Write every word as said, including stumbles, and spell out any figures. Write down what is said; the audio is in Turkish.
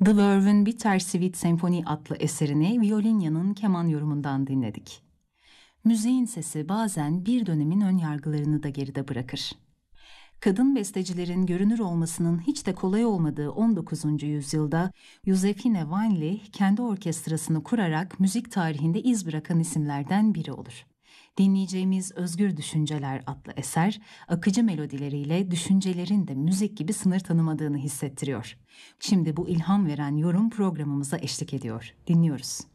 The Verve'ün Bittersweet Symphony adlı eserini Violinya'nın keman yorumundan dinledik. Müziğin sesi bazen bir dönemin önyargılarını da geride bırakır. Kadın bestecilerin görünür olmasının hiç de kolay olmadığı on dokuzuncu yüzyılda Josephine Weinli kendi orkestrasını kurarak müzik tarihinde iz bırakan isimlerden biri olur. Dinleyeceğimiz Özgür Düşünceler adlı eser, akıcı melodileriyle düşüncelerin de müzik gibi sınır tanımadığını hissettiriyor. Şimdi bu ilham veren yorum programımıza eşlik ediyor. Dinliyoruz.